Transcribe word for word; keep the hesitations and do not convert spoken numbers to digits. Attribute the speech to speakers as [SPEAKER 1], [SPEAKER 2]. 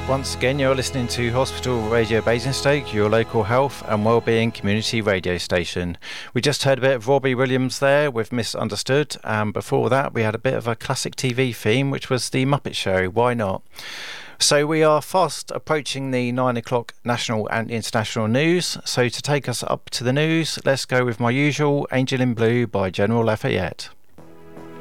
[SPEAKER 1] Once again, you're listening to Hospital Radio Basingstoke, your local health and wellbeing community radio station. We just heard a bit of Robbie Williams there with Misunderstood, and before that we had a bit of a classic T V theme, which was The Muppet Show, Why Not? So we are fast approaching the nine o'clock national and international news, so to take us up to the news, let's go with my usual Angel in Blue by General Lafayette.